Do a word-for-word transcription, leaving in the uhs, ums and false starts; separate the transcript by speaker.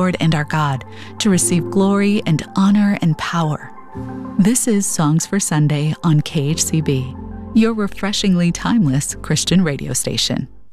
Speaker 1: Lord and our God, to receive glory and honor and power. This is Songs for Sunday on K H C B, your refreshingly timeless Christian radio station.